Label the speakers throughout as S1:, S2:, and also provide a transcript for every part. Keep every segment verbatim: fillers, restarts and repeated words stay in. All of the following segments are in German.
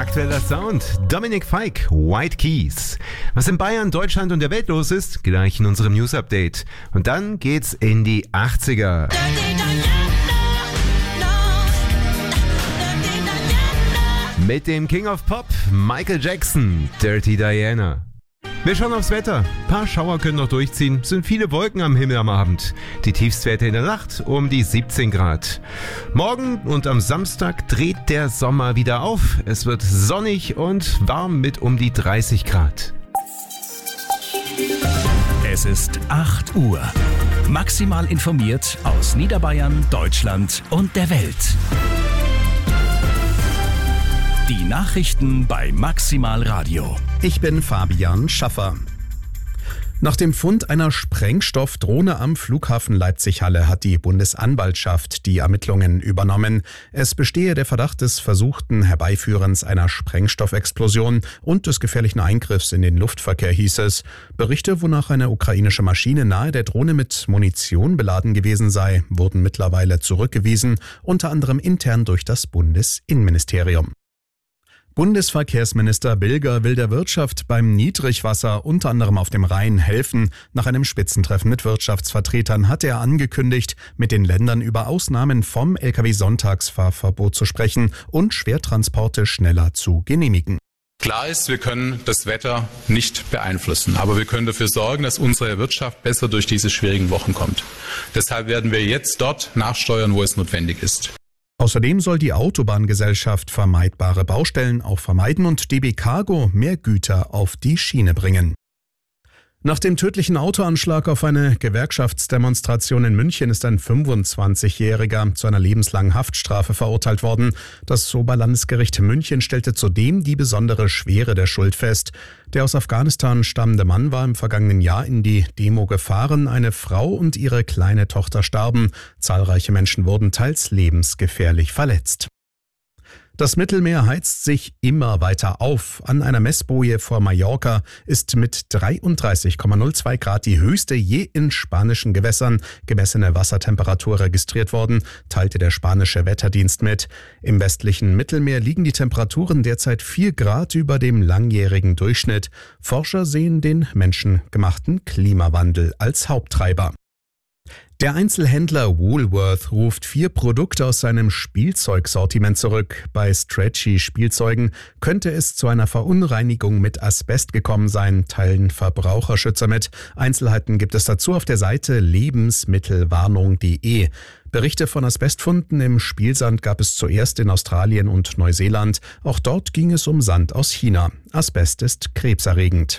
S1: Aktueller Sound. Dominik Feick, White Keys. Was in Bayern, Deutschland und der Welt los ist, gleich in unserem News-Update. Und dann geht's in die achtziger. Mit dem King of Pop, Michael Jackson, Dirty Diana. Wir schauen aufs Wetter. Ein paar Schauer können noch durchziehen, sind viele Wolken am Himmel am Abend. Die Tiefstwerte in der Nacht um die siebzehn Grad. Morgen und am Samstag dreht der Sommer wieder auf. Es wird sonnig und warm mit um die dreißig Grad.
S2: Es ist acht Uhr. Maximal informiert aus Niederbayern, Deutschland und der Welt. Die Nachrichten bei Maximal Radio.
S3: Ich bin Fabian Schaffer. Nach dem Fund einer Sprengstoffdrohne am Flughafen Leipzig-Halle hat die Bundesanwaltschaft die Ermittlungen übernommen. Es bestehe der Verdacht des versuchten Herbeiführens einer Sprengstoffexplosion und des gefährlichen Eingriffs in den Luftverkehr, hieß es. Berichte, wonach eine ukrainische Maschine nahe der Drohne mit Munition beladen gewesen sei, wurden mittlerweile zurückgewiesen, unter anderem intern durch das Bundesinnenministerium. Bundesverkehrsminister Bilger will der Wirtschaft beim Niedrigwasser unter anderem auf dem Rhein helfen. Nach einem Spitzentreffen mit Wirtschaftsvertretern hat er angekündigt, mit den Ländern über Ausnahmen vom L K W-Sonntagsfahrverbot zu sprechen und Schwertransporte schneller zu genehmigen.
S4: Klar ist, wir können das Wetter nicht beeinflussen, aber wir können dafür sorgen, dass unsere Wirtschaft besser durch diese schwierigen Wochen kommt. Deshalb werden wir jetzt dort nachsteuern, wo es notwendig ist.
S3: Außerdem soll die Autobahngesellschaft vermeidbare Baustellen auch vermeiden und D B Cargo mehr Güter auf die Schiene bringen. Nach dem tödlichen Autoanschlag auf eine Gewerkschaftsdemonstration in München ist ein fünfundzwanzigjähriger zu einer lebenslangen Haftstrafe verurteilt worden. Das Oberlandesgericht München stellte zudem die besondere Schwere der Schuld fest. Der aus Afghanistan stammende Mann war im vergangenen Jahr in die Demo gefahren. Eine Frau und ihre kleine Tochter starben. Zahlreiche Menschen wurden teils lebensgefährlich verletzt. Das Mittelmeer heizt sich immer weiter auf. An einer Messboje vor Mallorca ist mit dreiunddreißig Komma null zwei Grad die höchste je in spanischen Gewässern gemessene Wassertemperatur registriert worden, teilte der spanische Wetterdienst mit. Im westlichen Mittelmeer liegen die Temperaturen derzeit vier Grad über dem langjährigen Durchschnitt. Forscher sehen den menschengemachten Klimawandel als Haupttreiber. Der Einzelhändler Woolworth ruft vier Produkte aus seinem Spielzeugsortiment zurück. Bei Stretchy-Spielzeugen könnte es zu einer Verunreinigung mit Asbest gekommen sein, teilen Verbraucherschützer mit. Einzelheiten gibt es dazu auf der Seite lebensmittelwarnung punkt de. Berichte von Asbestfunden im Spielsand gab es zuerst in Australien und Neuseeland. Auch dort ging es um Sand aus China. Asbest ist krebserregend.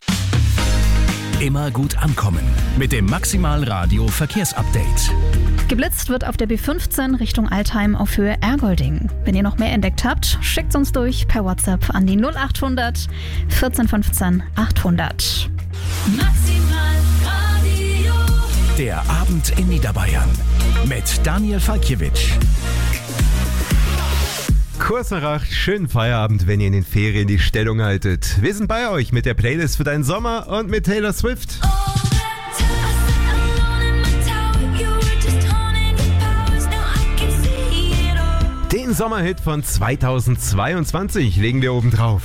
S2: Immer gut ankommen mit dem Maximal Radio Verkehrsupdate.
S5: Geblitzt wird auf der B fünfzehn Richtung Altheim auf Höhe Ergolding. Wenn ihr noch mehr entdeckt habt, schickt uns durch per WhatsApp an die null achthundert vierzehn fünfzehn achthundert.
S6: Maximal Radio.
S2: Der Abend in Niederbayern mit Daniel Falkiewicz.
S1: Kurz nach acht, schönen Feierabend, wenn ihr in den Ferien die Stellung haltet. Wir sind bei euch mit der Playlist für deinen Sommer und mit Taylor Swift. Den Sommerhit von zweitausendzweiundzwanzig legen wir oben drauf.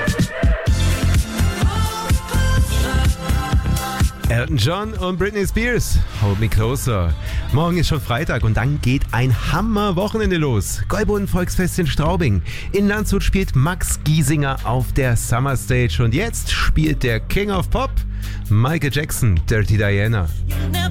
S1: Elton John und Britney Spears, Hold Me Closer. Morgen ist schon Freitag und dann geht ein Hammer-Wochenende los. Gäuboden Volksfest in Straubing. In Landshut spielt Max Giesinger auf der Summer Stage. Und jetzt spielt der King of Pop, Michael Jackson, Dirty Diana.